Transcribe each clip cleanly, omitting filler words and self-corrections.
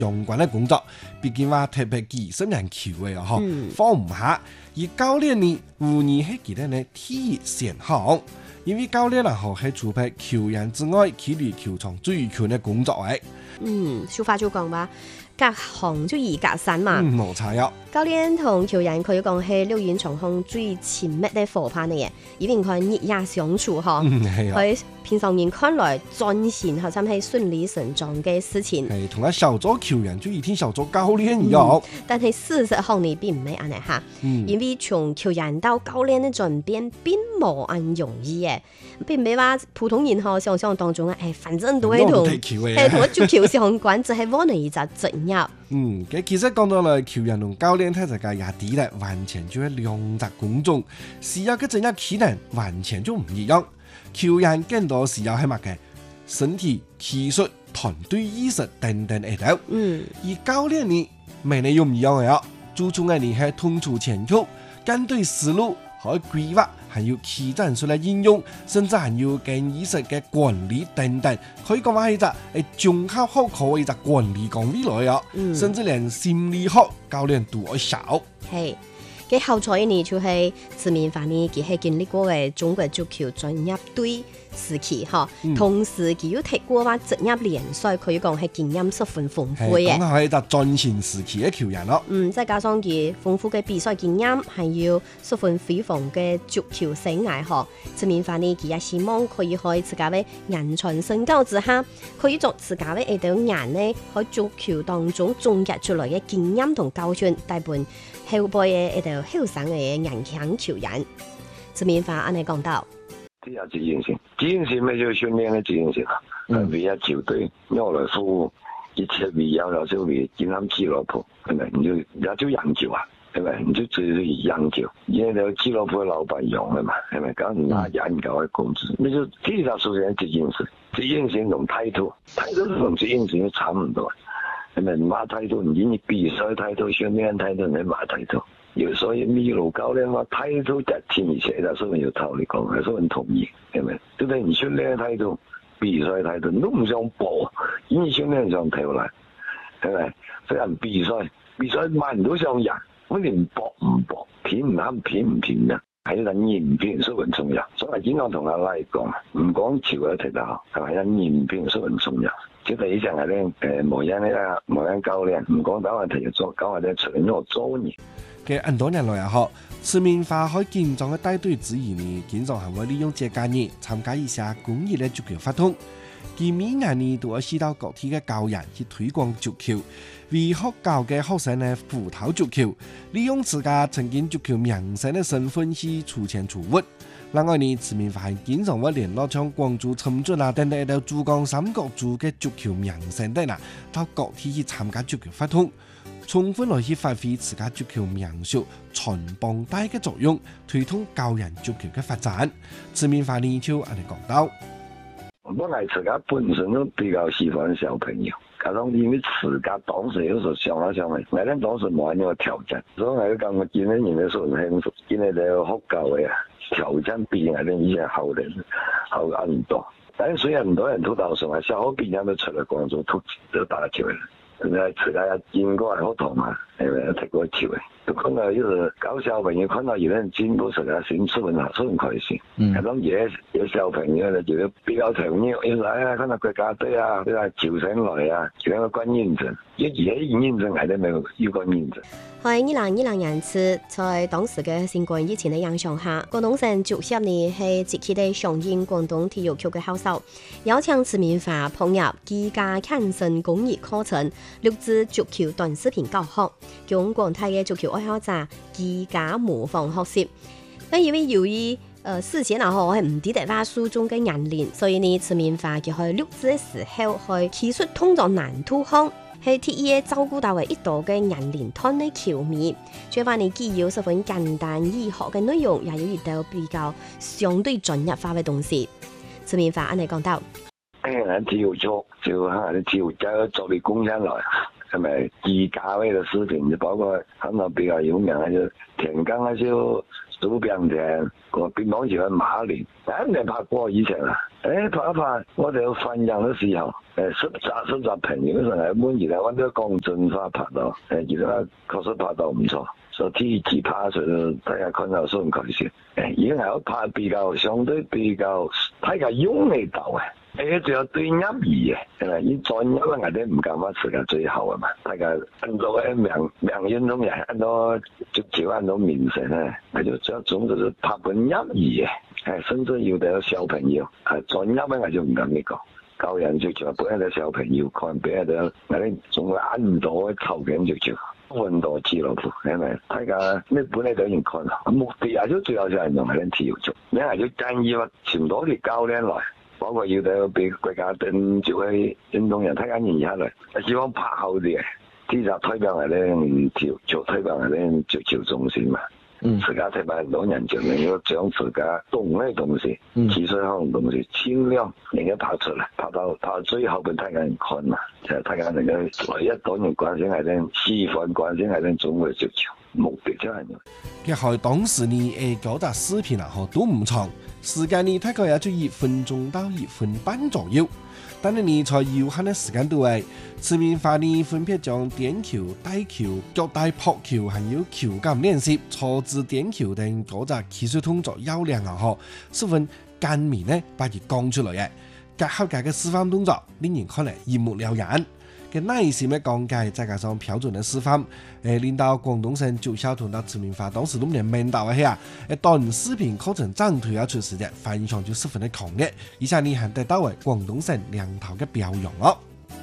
相關嘅工作，畢竟話特別技術人球嘅哦，放唔下。而教練呢，無疑係佢哋呢體育先行，因為教練啊，係除咗球員之外，佢哋球場最強嘅工作嘅。 俗話就講話，隔行就易隔山嘛。 冇錯呀。 教練同球員可以講係六人場上最親密嘅夥伴嚟嘅，因為佢日夜相處呵。喺平常人看來，盡善好像係順理成章嘅事情。 係同一小組球員就一天小組教練一樣。 但係事實上你並唔係咁樣嚇，因為從球員到教練嘅轉變並冇咁容易嘅，並唔係話普通人呵想象當中啊，反正都係同一足球相關，就係揾嚟就職業。 其實講到嚟球員同教練睇就係也啲咧，完全就係兩隻工種，需要嘅職業技能完全就唔一樣。球員更多需要係乜嘅身體、技術、團隊意識等等喺度。而教練呢，每年又唔一樣嘅，注重嘅你係統籌全球、跟對思路和規劃，還有企戰術嘅應用，甚至還有更意識嘅管理等等，可以講話係一隻綜合好考嘅一隻管理崗位來啊！甚至連心理學教練都要少。 係，嘅後彩呢就係市民化呢，佢係經歷過嘅中國足球專業隊時期嗬，同時佢又踢過話職業聯賽，可以講係經驗十分豐富嘅。 講係一隻戰前時期嘅球員咯。 再加上佢豐富嘅比賽經驗，係要十分輝煌嘅足球生涯嗬。市民化呢，佢也希望可以喺自家嘅人才身教之下，可以作自家嘅一道人呢，喺足球當中總結出來嘅經驗同教訓，帶伴後輩嘅一道後生嘅年輕球員。市民化安尼講到。 這係自然性，自然性咪就訓練嘅自然性啦。為一球隊要來服務，一切為要就為健康俱樂部，係咪？你就也就洋球啊，係咪？你就追住洋球，因為就俱樂部嘅老闆用嘅嘛，係咪？咁拿人高嘅工資，你就其實首先自然性，自然性同態度同自然性差唔多，係咪？馬態度，你比賽態度、訓練態度，你馬態度。有所以米路教練話態度就天而寫，就所以有道理講，係所以同意，係咪？對唔對？你訓練態度、比賽態度都唔想搏，你訓練上跳嚟，係咪？雖然比賽買唔到上人，我連搏唔搏，片唔啱，片唔片嘅，係人言片都很重要。所以經常同阿拉講，唔講潮嘅踢得好，係咪？人言片都很重要。即係以前係咧，無人教練，唔講打話踢咗，講話咧除咗做嘢。 嘅很多年來啊，嗬，市民化喺建裝嘅帶隊之餘呢，經常係會利用這假日參加一下公益嘅足球活動。佢每年呢都會使到各地嘅教人去推廣足球，為學校嘅學生呢輔導足球，利用自家曾經足球名聲嘅身份去出錢出物。另外呢，市民化係經常會聯絡像廣州深圳啊等等到珠江三角洲嘅足球名聲等啦，到各地去參加足球活動。充分來去發揮自家足球名宿傳幫帶嘅作用，推動教人足球嘅發展。市民化呢就按你講到， 本來自家本身都比較喜歡小朋友，加上因為自家當時有時候想來想去，我哋當時冇呢個挑戰，所以我哋感覺見到人哋說很幸福，見到你學教嘅挑戰比我哋以前好很多。但係雖然很多人都到時候小學畢業都出來廣州都打球嘅。現在自家見過係好同嘛，係咪踢過球嘅？都看到就是搞小朋友看到有人進步，實在心十分開心。咁當有小朋友咧，就要比較長遠，一來看到國家隊啊，對啊，招上來啊，就一個關認證，而家認證係都沒有個認證。 喺2020年次，在當時嘅新冠疫情嘅影響下，廣東省足協呢係積極地響應廣東體育局嘅號召，邀請市民化朋友自家產生公益課程，錄製足球短視頻教學，供廣大嘅足球愛好者自家模仿學習。因為由於事前啊，我係唔知得話書中嘅年齡，所以呢市民化就去錄製嘅時候，去技術通咗難度項。係特意照顧到嘅一度嘅年齡段嘅球迷，最話你既有十分簡單易學嘅內容，也有一道比較相對專業化嘅東西。市民化按你講到， 體育組就喺體育界做啲貢獻來，係咪自家嘅視頻就包括可能比較有名嘅就田江啊，就周邊嘅個乒乓球嘅馬連，你拍過以前啊？拍一拍，我哋去訓練嘅時候，實習平原嗰陣係滿意啦，揾到江俊發拍到，而家確實拍到唔錯。所以第二拍出大家看到都唔開心。已經係拍比較相對比較睇下用力度嘅，仲有對入耳嘅，你再入咧，我哋唔敢話時間最後啊嘛。大家按照嘅名運動員，按照足球，按照名聲咧，佢就將總之是拍本入耳嘅，甚至有啲小朋友再入咧，我就唔敢呢個。教人足球俾啲小朋友看，俾啲我哋仲會按唔到球嘅足球。運動俱樂部，係咪？大家你本嚟都已經看啦，目的係最後就係用喺啲體育組，你係要建議話全多啲教練來，包括要到俾國家隊做嘅運動員，睇下人下來，希望拍好啲嘅，其實推廣係咧體育組，推廣係咧足球中心嘛。自家睇埋老人就能夠將自家懂嘅東西、技術上嘅東西，盡量能夠拍出嚟，拍最後俾大家人看嘛。就係大家能夠來一多人關心係咧，西方關心係咧中國足球，目的就係咁。 結合當時呢嗰集視頻啊，都唔長，時間呢大概也就1分鐘到1分半左右。但係你在有限嘅時間度內，市民化呢分別將點球、帶球、腳帶撲球，還有球感練習、錯字點球等嗰隻技術動作要領啊！十分簡明呢，把佢講出來嘅，結合嘅示範動作，令人看嚟一目了然。嘅耐心嘅講解，再加上標準嘅示範，令到廣東省就校同到市民化當時都唔明到嘅係啊！短視頻課程展推要出時嘅反響就十分嘅強烈，以下呢係得到為廣東省兩頭嘅表揚哦。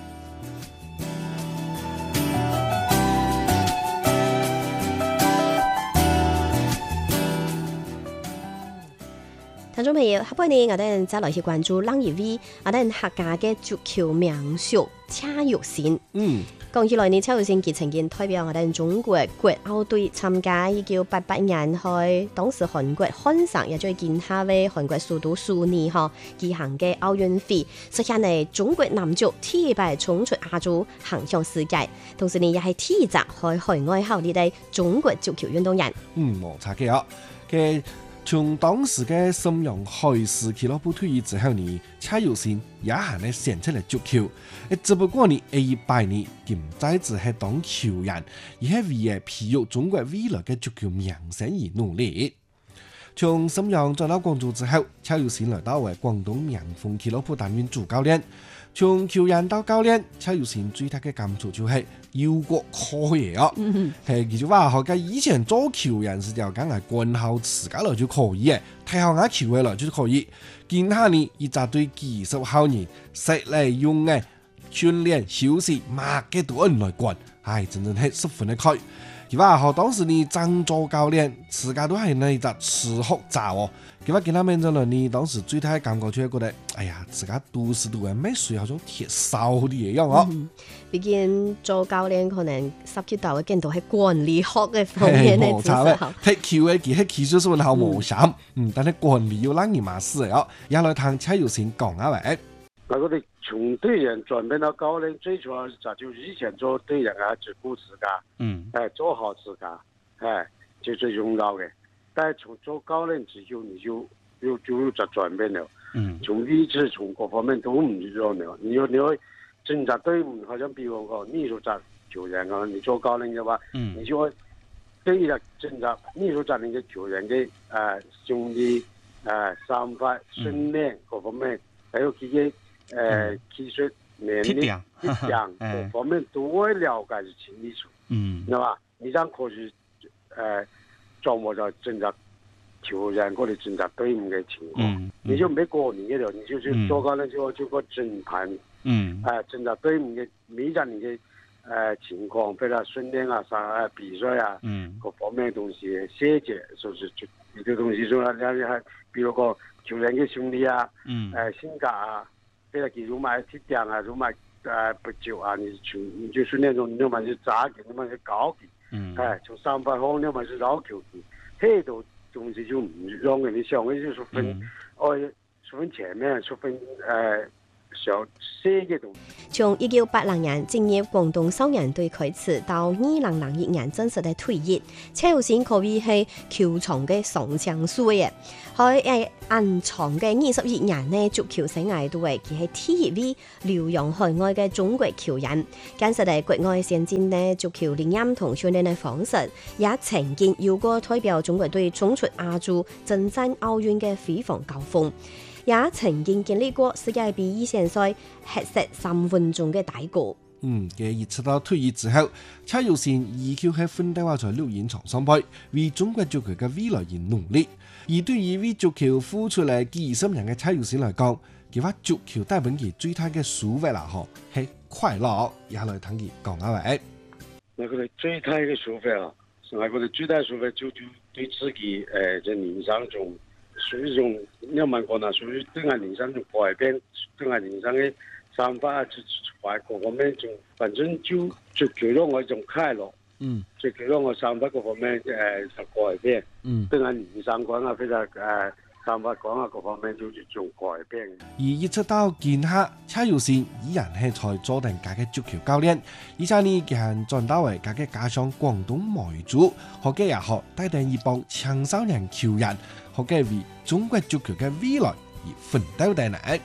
聽眾朋友，下半年我哋再來去關注另一位我哋客家嘅足球名宿車玉善。講起來呢，車玉善佢曾經代表我哋中國國奧隊參加1988年去當時韓國漢城，也最近下為韓國首都蘇尼舉行嘅奧運會，實現呢中國男足第一擺衝出亞洲，行向世界。同時呢，也係第一隻去海外效力嘅中國足球運動人。 冇錯嘅嘅。從當時嘅瀋陽海事俱樂部退役之後呢，車玉善也係咧選出嚟足球。只不過呢，18年唔再只係當球員，而係為培育中國未來嘅足球名聲而努力。從瀋陽轉到廣州之後，車玉善來到為廣東陽峰俱樂部擔任主教練。從球員到教練，車玉善最大嘅感觸就係要國可嘢啊！佢就話：學嘅以前做球員時就梗係慣校自家來就可以嘅，睇下眼球嘅來就可以。見下呢一紮對技術好人，食嚟用嘅訓練休息，乜嘅都按來慣，真係十分嘅開。佢話學當時呢爭做教練，自家都係呢一隻吃學渣哦。佢話見他們咗啦，你當時最大嘅感覺就係覺得，哎呀，自家讀書讀嘅咩水好像鐵燒啲嘢樣哦。 畢竟做教練可能涉及到嘅更多係管理學嘅方面嘅知識。 踢球嘅佢係技術上好無想，但係管理要讓你麻死哦。也來聽車玉善講啊喂。 那我哋從隊員轉變到教練，最主要就以前做隊員啊，只顧自家，做好自家，就最重要嘅。但係從做教練之後，你就有轉變了。從理智，從各方面都唔一樣了。你會掙扎隊伍，好像比如講你做責球員啊，你做教練嘅話，你就會對於掙扎，你做責任嘅球員嘅兄弟三法訓練各方面，還有佢嘅技術能力、質量各方面都會了解清楚。知道吧？你這樣可以掌握咗掙扎球員嗰啲掙扎隊伍嘅情況，你就沒過年嘅了，你就去做教練就個整盤，掙扎隊伍嘅每一年嘅情況，譬如訓練啊、比賽啊，各方面嘅東西細節，就是呢啲東西，仲有係，比如個球員嘅兄弟啊，性格啊，譬如佢如買鐵匠啊，如買不久啊，你就訓練中，你要麼就扎佢，你嘛就搞佢，從三分空，你嘛就繞球佢，呢度東西就唔讓人哋想嘅，就是分，分前面，分小些嘅東西。 從1980年進入廣東少年隊開始，到2001年正式嘅退役，蔡耀先可謂係球場嘅上將帥嘅。喺延長嘅21年呢，足球生涯度佢係第一位留洋海外嘅中國球員，簡直係國外先進嘅足球理念同訓練嘅方式，也曾經有過代表中國隊衝出亞洲、征戰奧運嘅輝煌高峰。也曾經經歷過世界杯預選賽黑色3分鐘嘅大過。 佢一直到退役之後，蔡耀先依舊係奮鬥在綠茵場上班，為中國足球嘅未來而努力。而對於為足球付出嚟幾十年嘅蔡耀先來講，佢話足球帶俾佢最大嘅收穫啦，係快樂。以下來聽佢講下話。 我覺得最大嘅收穫啊，我覺得最大收穫就對自己在人生中。屬於一種你問講啦，屬於對我人生種改變，對我人生嘅想法去懷各方面種，反正就給了我一種快樂，就給了我想法各方面改變，對我人生觀啊，非常想法講啊各方面就種改變。 而一直到今下，蔡耀先依然係在做定家嘅足球教練，而且呢佢係轉到為家嘅家鄉廣東梅州，學嘅也學帶領一幫青少年球員。學嘅為中國足球嘅未來而奮鬥定嚟。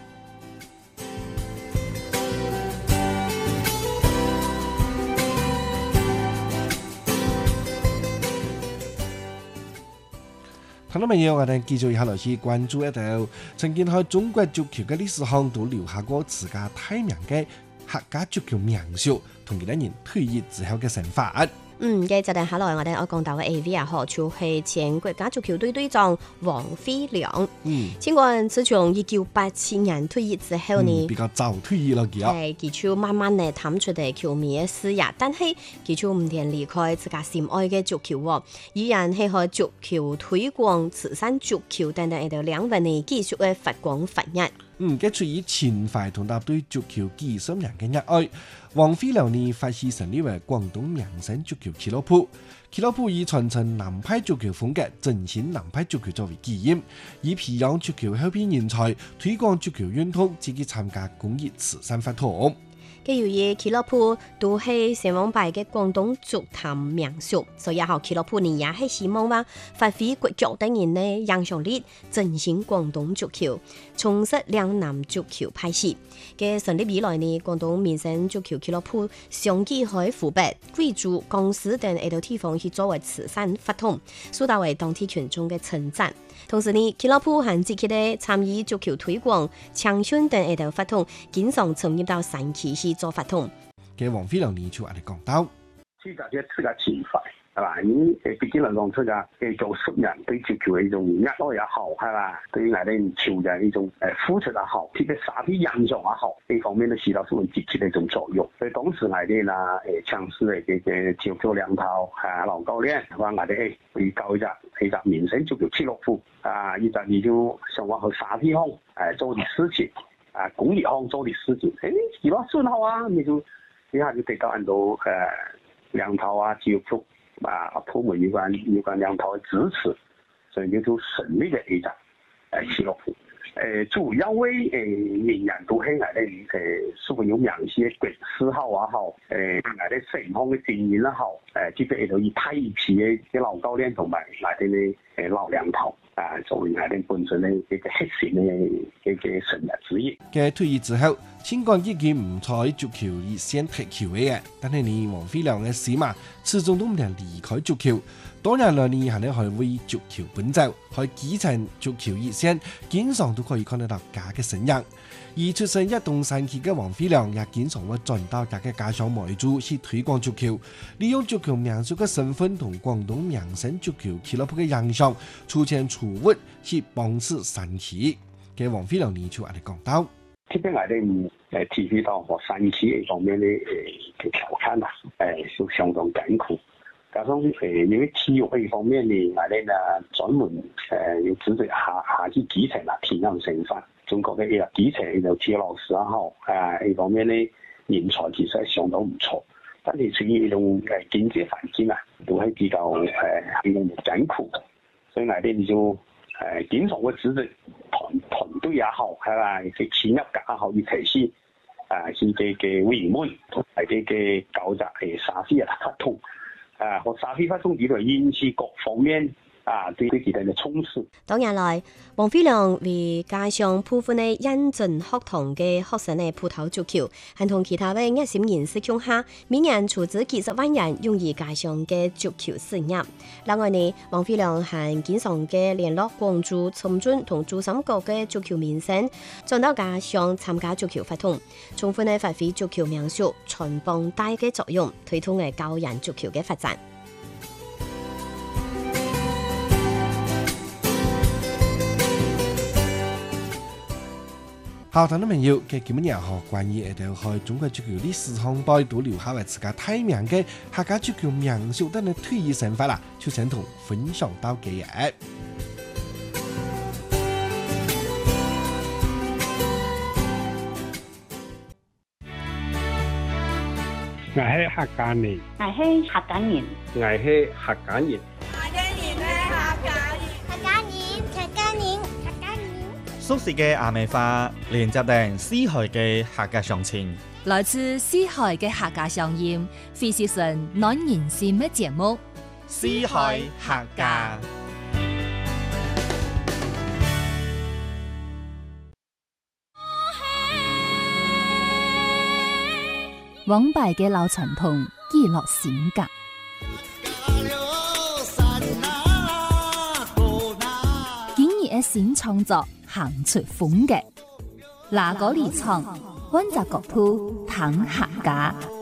睇到未有？我哋繼續以下來去關注一條曾經喺中國足球嘅歷史上都留下過自家大名嘅客家足球名宿，同其他人退役之後嘅生活。 嘅就係下來我哋講到嘅 A.V. 啊，就係前國家足球隊隊長王飛良。儘管自從1987年退役之後呢， 比較早退役啦， 佢就慢慢地探出嚟球迷嘅視野，但係佢就唔願離開自家心愛嘅足球喎，依然係喺足球推廣、慈善足球等等喺度兩份呢繼續嘅發光發熱。 佢出於情懷同埋對足球幾十年嘅熱愛，王飛良呢發起成立為廣東名勝足球俱樂部。俱樂部以傳承南派足球風格、振興南派足球作為基因，以培養足球後備人才、推廣足球運動，積極參加公益慈善活動。 佢由於俱樂部都係上網擺嘅廣東足壇名宿，所以學俱樂部呢也係希望話發揮國腳等人嘅影響力，振興廣東足球，重拾嶺南足球派系。嘅成立以來呢，廣東名勝足球俱樂部相繼喺湖北、貴州、江蘇等呢度地方去作為慈善活動，受到為當地群眾嘅稱讚。同時呢，俱樂部還積極地參與足球推廣、青訓等呢度活動，經常參與到山區去做活動。 嘅王飛良呢就喺度講到， 自家情懷係嘛？因畢竟嚟講，出家做熟人對足球嘅一種熱愛也好，係嘛？對於我哋球員一種付出也好，特別沙皮印象也好，呢方面都起到十分積極嘅一種作用。所以當時我哋啦嘗試嘅招咗兩套老教練，話我哋去搞一隻名勝足球俱樂部啊，一隻你就想話去沙皮行做啲事情公益行做啲事情，幾多順好啊，你就一下就得到很多兩套俱樂部。部門有關兩套支持，所以就成立咗一隻俱樂部。主要為人人都係我哋所有名氣嘅國師好也好，我哋成行嘅經驗也好，即係度以太皮嘅老教練同埋我哋嘅老兩頭作為我哋本身嘅一個核心嘅生涯之一。 嘅退役之後，儘管已經唔在足球熱線踢球嘅，但係你王飛良嘅心嘛，始終都唔能離開足球。當然啦，你係咧可以為足球奔走，喺基層足球熱線，經常都可以看得到家嘅身影。而出身一棟山區嘅王飛良，也經常會轉到家嘅家鄉梅州去推廣足球，利用足球名宿嘅身份同廣東名勝足球俱樂部嘅影響，出錢出物去幫助山區。嘅王飛良呢就喺度講到， 特別我哋體會到和山區呢方面嘅條件就相當艱苦。加上因為體育呢方面呢，我哋呢專門要組織下去基層啦，培養成分。中國嘅基層就體育老師也好，呢方面呢人才其實係相當唔錯。但係屬於呢種經濟環境都係比較艱苦，所以我哋就經常會組織團團隊也好，係嘛，嘅企業家也好，要提示佢嘅委員們同埋嘅搞雜嘅社會嘅發通，和社會發通呢度引起各方面。對其他嘅衝刺。 當日來，王飛良為家鄉部分嘅認證學堂嘅學生嘅葡萄足球，係同其他嘅熱心人士共下，每年出資幾十萬元用於家鄉嘅足球事業。另外呢，王飛良係經常嘅聯絡廣州、深圳同珠三角嘅足球明星，轉到家鄉參加足球活動，充分嘅發揮足球名宿傳幫帶嘅作用，推動嘅教人足球嘅發展。 好，聽眾朋友，嘅今日又學關於一條喺中國足球歷史上擺都留下來自家體名嘅客家足球名宿等嘅退役生活啦，就想同分享到嘅嘢。 我係客家人， 我係客家人， 我係客家人。 熟悉嘅阿美花，連接定四海嘅客家鄉情， 來自四海嘅客家鄉音，非是純暖人心嘅節目。 四海客家， 往敗嘅老傳統，記錄性格。今日嘅新創作。行出風格，哪個離場？溫習各鋪談客家。